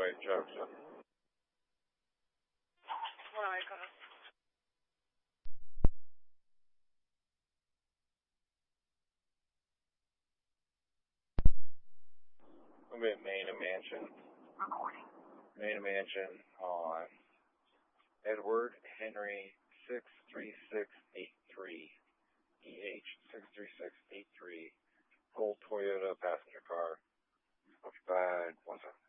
Drive, Jefferson. We'll be at Main and Mansion. Main and Mansion on Edward Henry 63683. EH 63683. Gold Toyota passenger car. Occupied 1 second.